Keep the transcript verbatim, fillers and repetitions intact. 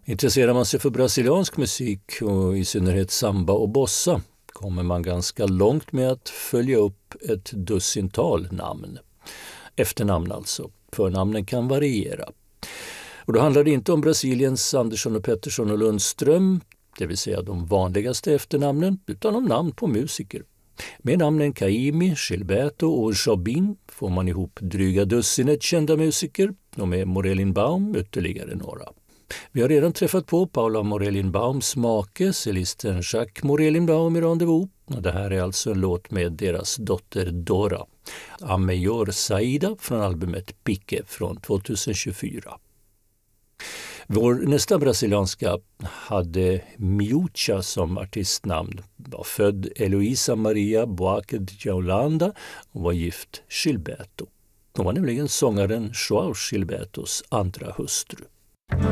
Intresserar man sig för brasiliansk musik och i synnerhet samba och bossa kommer man ganska långt med att följa upp ett dussintal namn. Efternamn alltså, förnamnen kan variera. Och då handlar det inte om Brasiliens Andersson och Pettersson och Lundström, det vill säga de vanligaste efternamnen, utan om namn på musiker. Med namnen Caymmi, Gilberto och Jobim får man ihop dryga dussinet kända musiker och med Morellinbaum ytterligare några. Vi har redan träffat på Paula Morellinbaums make, cellisten Jacques Morellinbaum i Rendezvous. Och det här är alltså en låt med deras dotter Dora. A Melhor Saída från albumet Pique från tjugohundratjugofyra. Vår nästa brasilianska hade Miúcha som artistnamn, var född Eloísa Maria Buarque de Holanda och var gift Gilberto. Hon var nämligen sångaren João Gilbertos andra hustru.